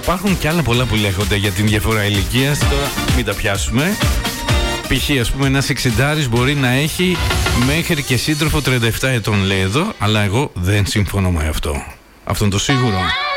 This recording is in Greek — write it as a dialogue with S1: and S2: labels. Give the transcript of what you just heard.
S1: υπάρχουν και άλλα πολλά που λέγονται για την διαφορά ηλικίας. Τώρα μην τα πιάσουμε. Π.χ. ας πούμε ένας 60 μπορεί να έχει μέχρι και σύντροφο 37 ετών, λέει εδώ. Αλλά εγώ δεν συμφωνώ με αυτό. Αυτό είναι το σίγουρο.